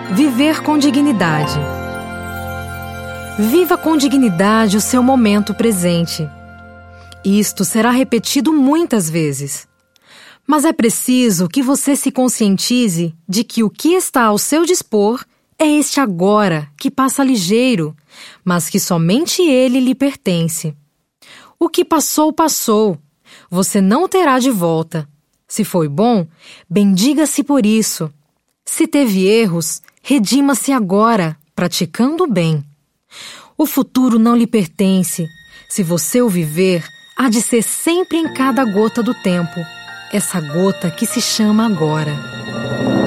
Viver com dignidade. Viva com dignidade o seu momento presente. Isto será repetido muitas vezes. Mas é preciso que você se conscientize de que o que está ao seu dispor é este agora, que passa ligeiro, mas que somente ele lhe pertence. O que passou, passou. Você não o terá de volta. Se foi bom, bendiga-se por isso. Se teve erros, redima-se agora, praticando o bem. O futuro não lhe pertence. Se você o viver, há de ser sempre em cada gota do tempo. Essa gota que se chama agora.